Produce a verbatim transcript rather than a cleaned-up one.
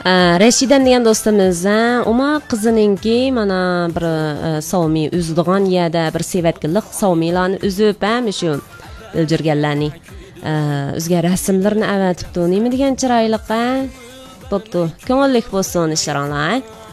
Rashidam degan do'stimizdan uma qizininki mana bir savmi uzdigan yerda bir sevatgillik savmilarni uzib ham shu o'ldirganlarni o'zga rasmlarni avatibdi. Nima degan chiroyliqa bo'pti. Ko'ngillik bo'lsin ishlaringlar.